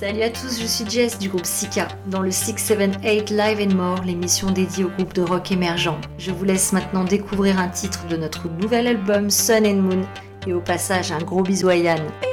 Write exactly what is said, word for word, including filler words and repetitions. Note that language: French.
Salut à tous, je suis Jess du groupe Sika, dans le six sept huit Live and More, l'émission dédiée au groupe de rock émergent. Je vous laisse maintenant découvrir un titre de notre nouvel album Sun and Moon, et au passage un gros bisou à Yann.